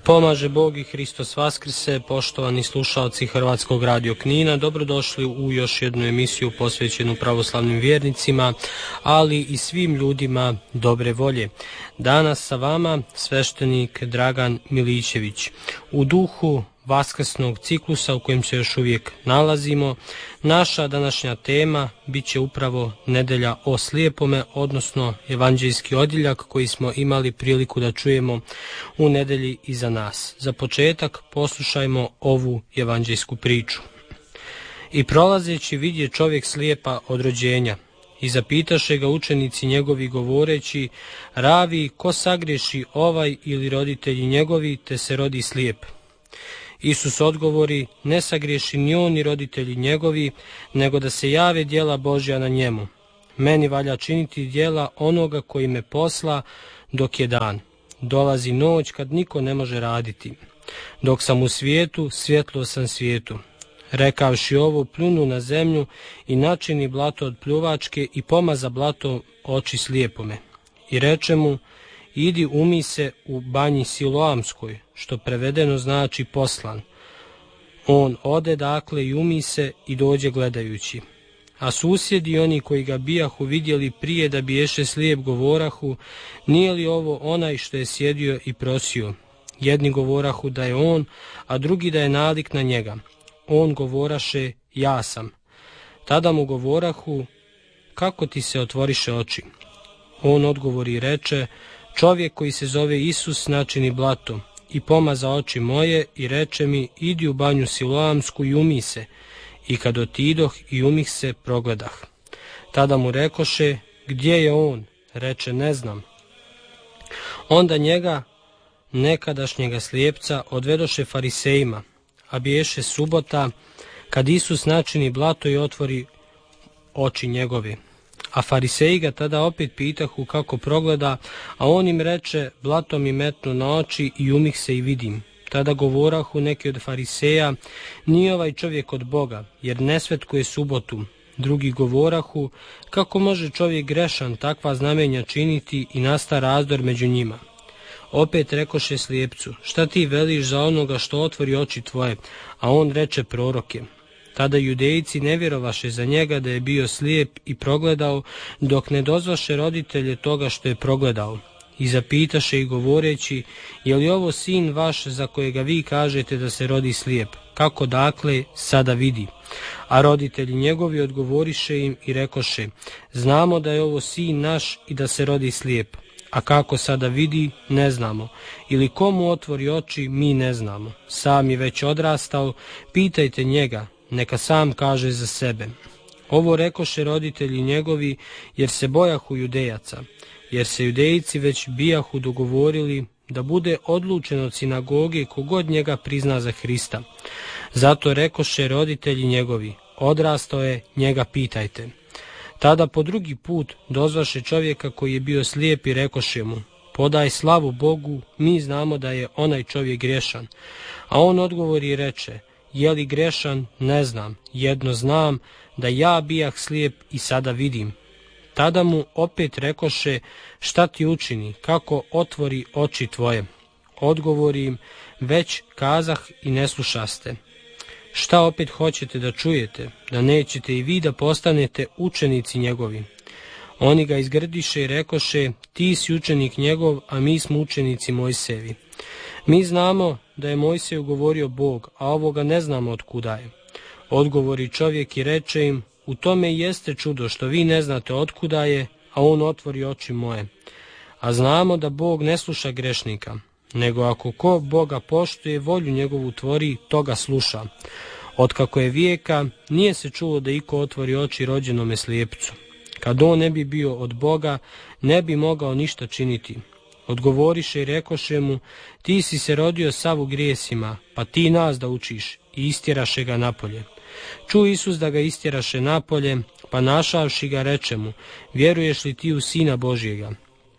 Pomaže Bog i Hristos Vaskrse, poštovani slušalci Hrvatskog radio Knina, dobrodošli u još jednu emisiju posvećenu pravoslavnim vjernicima, ali i svim ljudima dobre volje. Danas sa vama sveštenik Dragan Milićević. U duhu vaskrsnog ciklusa u kojem se još uvijek nalazimo, naša današnja tema bit će upravo nedelja o slijepome, odnosno evanđeljski odjeljak koji smo imali priliku da čujemo u nedelji iza nas. Za početak poslušajmo ovu evanđeljsku priču. I prolazeći vidje čovjek slijepa od rođenja, i zapitaše ga učenici njegovi govoreći: Ravi, ko sagriješi, ovaj ili roditelji njegovi, te se rodi slijep? Isus odgovori: ne sagriješi ni on ni roditelji njegovi, nego da se jave djela Božja na njemu. Meni valja činiti djela onoga koji me posla dok je dan. Dolazi noć kad niko ne može raditi. Dok sam u svijetu, svjetlo sam svijetu. Rekavši ovo, pljunu na zemlju i načini blato od pljuvačke i pomaza blato oči slijepome. I reče mu: idi umij se u banji Siloamskoj, što prevedeno znači poslan. On ode dakle i umij se i dođe gledajući. A susjedi oni koji ga bijahu vidjeli prije da biješe slijep govorahu: nije li ovo onaj što je sjedio i prosio? Jedni govorahu da je on, a drugi da je nalik na njega. On govoraše: ja sam. Tada mu govorahu: kako ti se otvoriše oči? On odgovori i reče: čovjek koji se zove Isus načini blato i pomaza oči moje i reče mi: idi u banju Siloamsku i umij se. I kad otidoh i umih se, progledah. Tada mu rekoše: gdje je on? Reče: ne znam. Onda njega, nekadašnjega slijepca, odvedoše farisejima, a biješe subota, kad Isus načini blato i otvori oči njegove. A fariseji ga tada opet pitahu kako progleda, a on im reče: blato mi metnu na oči i umih se i vidim. Tada govorahu neki od fariseja: nije ovaj čovjek od Boga, jer ne svetkuje subotu. Drugi govorahu: kako može čovjek grešan takva znamenja činiti, i nasta razdor među njima. Opet rekoše slijepcu: šta ti veliš za onoga što otvori oči tvoje? A on reče: prorok je. Tada judejci ne vjerovaše za njega da je bio slijep i progledao, dok ne dozvaše roditelje toga što je progledao. I zapitaše ih govoreći: je li ovo sin vaš za kojega vi kažete da se rodi slijep? Kako dakle sada vidi? A roditelji njegovi odgovoriše im i rekoše: znamo da je ovo sin naš i da se rodi slijep. A kako sada vidi, ne znamo. Ili komu otvori oči, mi ne znamo. Sam je već odrastao, pitajte njega, neka sam kaže za sebe. Ovo rekoše roditelji njegovi, jer se bojahu Judejaca, jer se Judejci već bijahu dogovorili da bude odlučen od sinagoge kogod njega prizna za Hrista. Zato rekoše roditelji njegovi: odrastao je, njega pitajte. Tada po drugi put dozvaše čovjeka koji je bio slijep i rekoše mu: podaj slavu Bogu, mi znamo da je onaj čovjek grešan. A on odgovori i reče: je li grešan, ne znam, jedno znam, da ja bijah slijep i sada vidim. Tada mu opet rekoše: šta ti učini, kako otvori oči tvoje? Odgovori im: već kazah i ne slušaste. Šta opet hoćete da čujete, da nećete i vi da postanete učenici njegovi? Oni ga izgrdiše i rekoše: ti si učenik njegov, a mi smo učenici Mojsejevi. Mi znamo da je Mojsiju govorio Bog, a ovoga ne znamo od kuda je. Odgovori čovjek i reče im: u tome i jeste čudo što vi ne znate od kuda je, a on otvori oči moje. A znamo da Bog ne sluša grešnika, nego ako ko Boga poštuje, volju njegovu tvori, toga sluša. Otkako je vijeka, nije se čulo da iko otvori oči rođenome slijepcu. Kad on ne bi bio od Boga, ne bi mogao ništa činiti. Odgovoriše i rekoše mu: ti si se rodio sav u grijesima, pa ti nas da učiš, i istjeraše ga napolje. Čuo Isus da ga istjeraše napolje, pa našavši ga reče mu: vjeruješ li ti u Sina Božjega?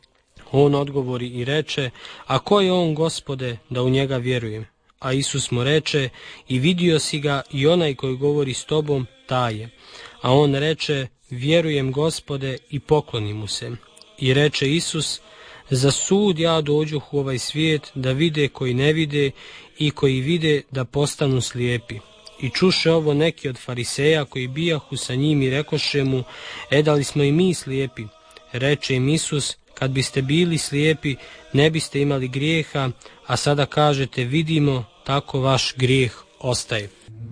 On odgovori i reče: a ko je on, Gospode, da u njega vjerujem? A Isus mu reče: i vidio si ga, i onaj koji govori s tobom, taj je. A on reče: vjerujem, Gospode, i pokloni mu se. I reče Isus: Za sud ja dođoh u ovaj svijet, da vide koji ne vide i koji vide da postanu slijepi. I čuše ovo neki od fariseja koji bijahu sa njim i rekoše mu, da li smo i mi slijepi? Reče im Isus, kad biste bili slijepi, ne biste imali grijeha, a sada kažete vidimo, tako vaš grijeh ostaje.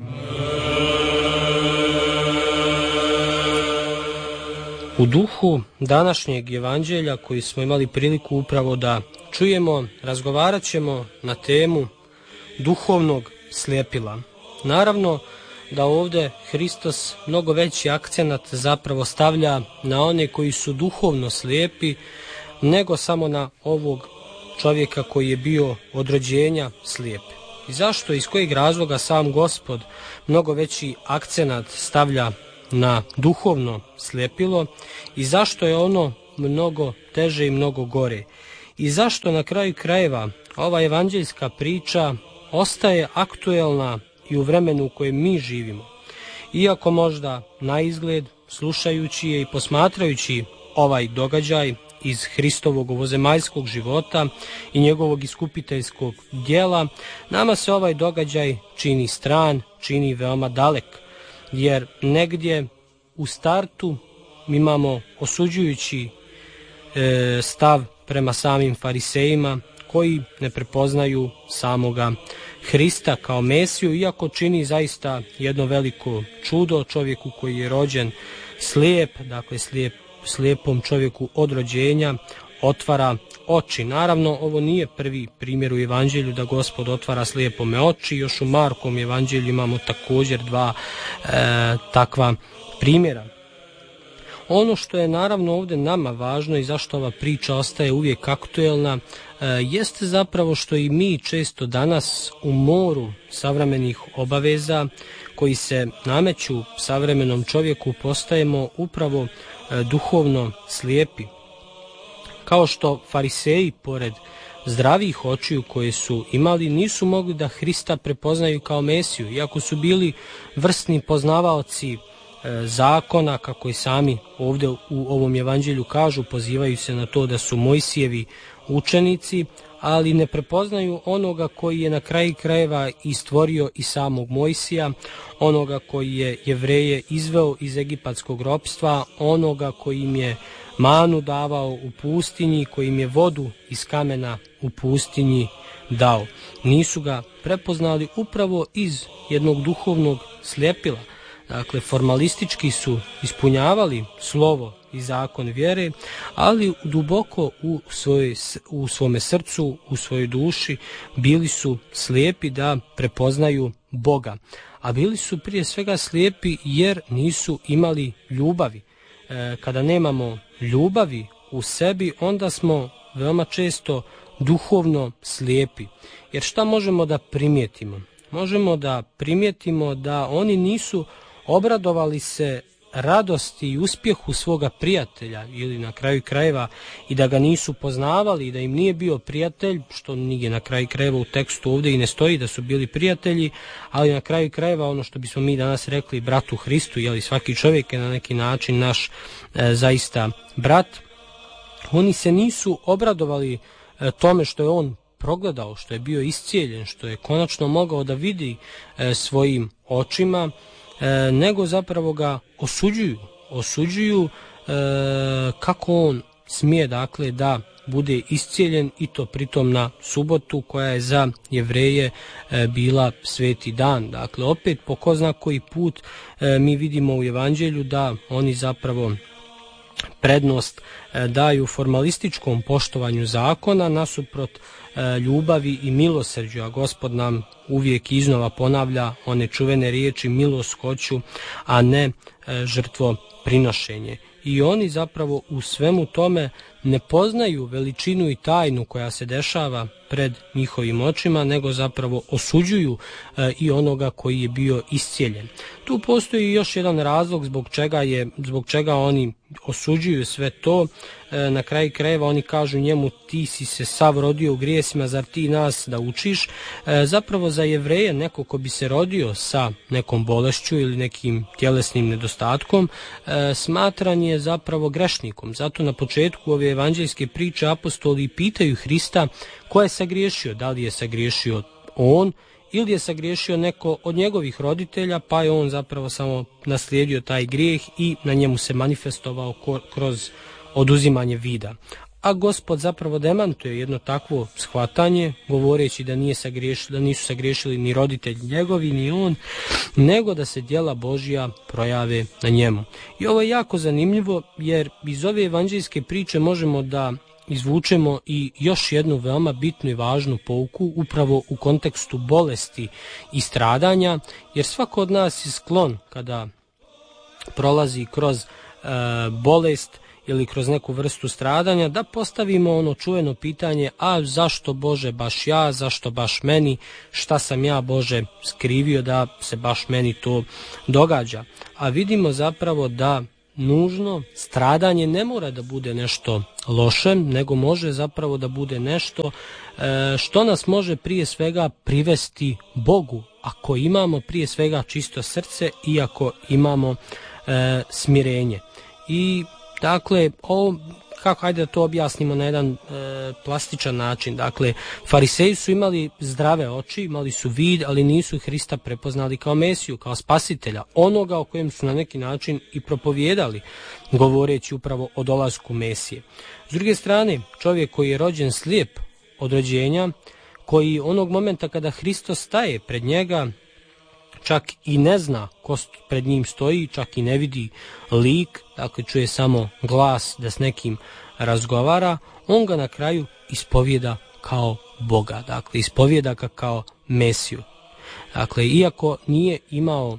U duhu današnjeg evanđelja koji smo imali priliku upravo da čujemo, razgovarat ćemo na temu duhovnog slijepila. Naravno da ovdje Hristos mnogo veći akcenat zapravo stavlja na one koji su duhovno slijepi, nego samo na ovog čovjeka koji je bio od rođenja slijep. I zašto, iz kojeg razloga sam Gospod mnogo veći akcenat stavlja na duhovno slijepilo i zašto je ono mnogo teže i mnogo gore? I zašto na kraju krajeva ova evanđeljska priča ostaje aktuelna i u vremenu u kojem mi živimo? Iako možda na izgled, slušajući je i posmatrajući ovaj događaj iz Hristovog ovozemaljskog života i njegovog iskupiteljskog djela, nama se ovaj događaj čini stran, čini veoma dalek, jer negdje u startu imamo osuđujući stav prema samim farisejima koji ne prepoznaju samoga Hrista kao Mesiju, iako čini zaista jedno veliko čudo čovjeku koji je rođen slijep, dakle slijepom čovjeku od rođenja otvara oči. Naravno, ovo nije prvi primjer u evanđelju da Gospod otvara slijepome oči, još u Markovom evanđelju imamo također dva takva primjera. Ono što je naravno ovdje nama važno i zašto ova priča ostaje uvijek aktuelna, jeste zapravo što i mi često danas u moru savremenih obaveza koji se nameću savremenom čovjeku postajemo upravo duhovno slijepi. Kao što fariseji, pored zdravih očiju koje su imali, nisu mogli da Hrista prepoznaju kao Mesiju, iako su bili vrsni poznavaoci zakona, kako i sami ovdje u ovom evanđelju kažu, pozivaju se na to da su Mojsijevi učenici, ali ne prepoznaju onoga koji je na kraju krajeva i stvorio i samog Mojsija, onoga koji je Jevreje izveo iz egipatskog ropstva, onoga koji im je manu davao u pustinji, koji im je vodu iz kamena u pustinji dao. Nisu ga prepoznali upravo iz jednog duhovnog slijepila. Dakle, formalistički su ispunjavali slovo i zakon vjere, ali duboko u svome srcu, u svojoj duši bili su slijepi da prepoznaju Boga. A bili su prije svega slijepi jer nisu imali ljubavi. Kada nemamo ljubavi u sebi, onda smo veoma često duhovno slijepi. Jer šta možemo da primijetimo? Možemo da primijetimo da oni nisu obradovali se radosti i uspjehu svoga prijatelja ili na kraju krajeva i da ga nisu poznavali i da im nije bio prijatelj, što nigdje na kraju krajeva u tekstu ovdje i ne stoji da su bili prijatelji, ali na kraju krajeva ono što bismo mi danas rekli bratu Hristu, jeli svaki čovjek je na neki način naš zaista brat, oni se nisu obradovali tome što je on progledao, što je bio iscijeljen, što je konačno mogao da vidi svojim očima, nego zapravo ga osuđuju kako on smije dakle da bude iscijeljen i to pritom na subotu koja je za Jevreje bila sveti dan. Dakle, opet po ko zna koji put mi vidimo u evanđelju da oni zapravo prednost daju formalističkom poštovanju zakona nasuprot ljubavi i milosrđu, a Gospod nam uvijek iznova ponavlja one čuvene riječi milost hoću, a ne žrtvoprinošenje. I oni zapravo u svemu tome ne poznaju veličinu i tajnu koja se dešava pred njihovim očima, nego zapravo osuđuju i onoga koji je bio iscijeljen. Tu postoji još jedan razlog zbog čega oni osuđuju sve to. Na kraju krajeva oni kažu njemu ti si se sav rodio u grijesima, zar ti nas da učiš? Zapravo za Jevreje neko ko bi se rodio sa nekom bolešću ili nekim tjelesnim nedostatkom smatran je zapravo grešnikom. Zato na početku ove evanđeljske priče apostoli pitaju Hrista ko je sagriješio, da li je sagriješio on ili je sagriješio neko od njegovih roditelja, pa je on zapravo samo naslijedio taj grijeh i na njemu se manifestovao kroz oduzimanje vida. A Gospod zapravo demantuje jedno takvo shvatanje, govoreći da nisu sagriješili ni roditelji njegovi, ni on, nego da se djela Božja projave na njemu. I ovo je jako zanimljivo, jer iz ove evanđeljske priče možemo da izvučemo i još jednu veoma bitnu i važnu pouku upravo u kontekstu bolesti i stradanja, jer svako od nas je sklon kada prolazi kroz bolest ili kroz neku vrstu stradanja, da postavimo ono čuveno pitanje, a zašto Bože baš ja, zašto baš meni, šta sam ja Bože skrivio da se baš meni to događa. A vidimo zapravo da nužno stradanje ne mora da bude nešto loše, nego može zapravo da bude nešto što nas može prije svega privesti Bogu, ako imamo prije svega čisto srce i ako imamo smirenje. I dakle, hajde da to objasnimo na jedan plastičan način. Dakle, fariseji su imali zdrave oči, imali su vid, ali nisu Hrista prepoznali kao Mesiju, kao spasitelja, onoga o kojem su na neki način i propovijedali, govoreći upravo o dolasku Mesije. S druge strane, čovjek koji je rođen slijep od rođenja, koji onog momenta kada Hristos staje pred njega, čak i ne zna ko pred njim stoji, čak i ne vidi lik, dakle čuje samo glas da s nekim razgovara, on ga na kraju ispovijeda kao Boga, dakle ispovijeda ga kao Mesiju. Dakle, iako nije imao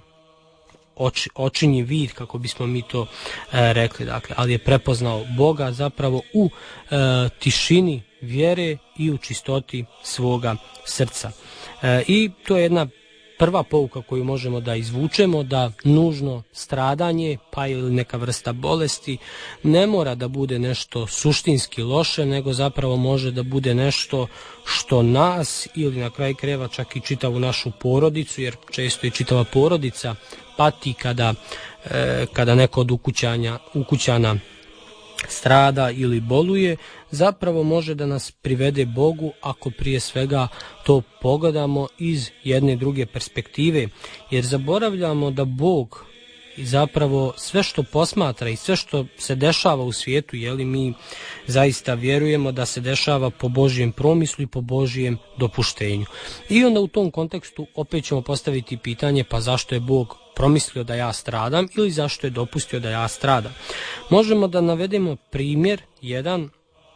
očinji vid, kako bismo mi to rekli, dakle, ali je prepoznao Boga zapravo u tišini vjere i u čistoti svoga srca. I to je jedna prva pouka koju možemo da izvučemo, da nužno stradanje, pa ili neka vrsta bolesti, ne mora da bude nešto suštinski loše, nego zapravo može da bude nešto što nas, ili na kraju krajeva čak i čitavu našu porodicu, jer često i čitava porodica pati kada neko od ukućana strada ili boluje, zapravo može da nas privede Bogu ako prije svega to pogledamo iz jedne druge perspektive, jer zaboravljamo da Bog zapravo sve što posmatra i sve što se dešava u svijetu, mi zaista vjerujemo da se dešava po Božjem promislu i po Božjem dopuštenju. I onda u tom kontekstu opet ćemo postaviti pitanje, pa zašto je Bog promislio da ja stradam ili zašto je dopustio da ja stradam. Možemo da navedemo primjer jedan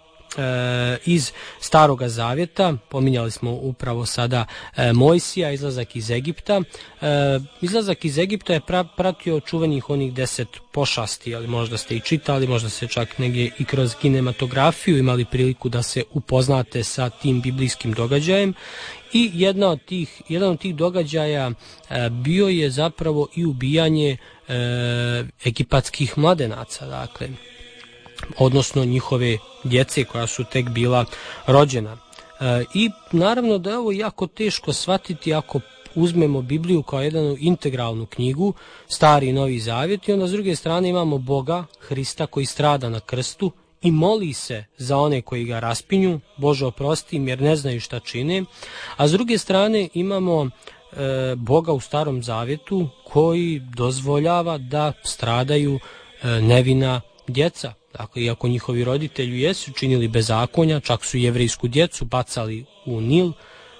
iz Staroga Zavjeta, pominjali smo upravo sada Mojsija, izlazak iz Egipta. Izlazak iz Egipta je pratio čuvenih onih 10 pošasti, ali možda ste i čitali, možda ste čak negdje i kroz kinematografiju imali priliku da se upoznate sa tim biblijskim događajem. I jedan od tih događaja bio je zapravo i ubijanje egipatskih mladenaca, dakle, odnosno njihove djece koja su tek bila rođena. I naravno da je ovo jako teško shvatiti ako uzmemo Bibliju kao jednu integralnu knjigu, Stari i Novi Zavjet, i onda s druge strane imamo Boga, Hrista, koji strada na krstu i moli se za one koji ga raspinju, Bože oprosti im jer ne znaju šta čine, a s druge strane imamo Boga u Starom Zavjetu koji dozvoljava da stradaju nevina djeca. Dakle, iako njihovi roditelji jesu činili bezakonja, čak su jevrejsku djecu bacali u Nil,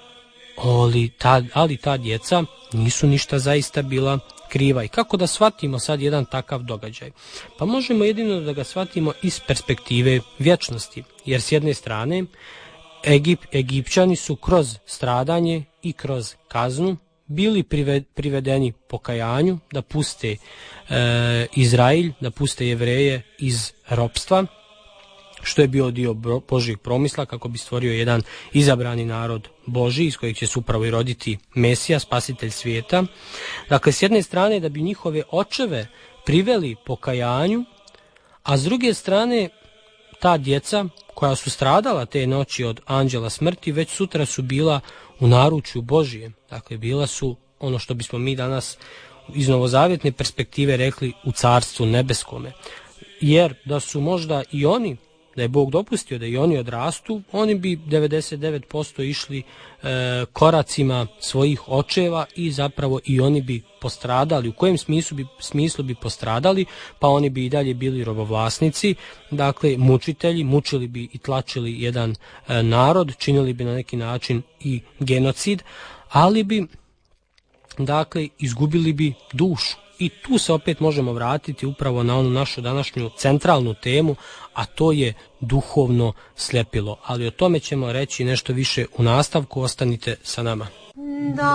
ali ta djeca nisu ništa zaista bila kriva. I kako da shvatimo sad jedan takav događaj? Pa možemo jedino da ga shvatimo iz perspektive vječnosti, jer s jedne strane Egipćani su kroz stradanje i kroz kaznu bili privedeni pokajanju da puste Izrael, da puste Jevreje iz ropstva, što je bio dio Božjeg promisla kako bi stvorio jedan izabrani narod Božji iz kojeg će se upravo i roditi Mesija, spasitelj svijeta. Dakle, s jedne strane da bi njihove očeve priveli pokajanju, a s druge strane ta djeca koja su stradala te noći od anđela smrti već sutra su bila u naručju Božjem. Dakle, bila su ono što bismo mi danas iz novozavjetne perspektive rekli u carstvu nebeskome. Jer da su možda i oni da je Bog dopustio da i oni odrastu, oni bi 99% išli koracima svojih očeva i zapravo i oni bi postradali. U kojem smislu bi postradali? Pa oni bi i dalje bili robovlasnici, dakle mučitelji, mučili bi i tlačili jedan narod, činili bi na neki način i genocid, ali bi dakle izgubili bi dušu. I tu se opet možemo vratiti upravo na onu našu današnju centralnu temu, a to je duhovno sljepilo. Ali o tome ćemo reći nešto više u nastavku, ostanite sa nama.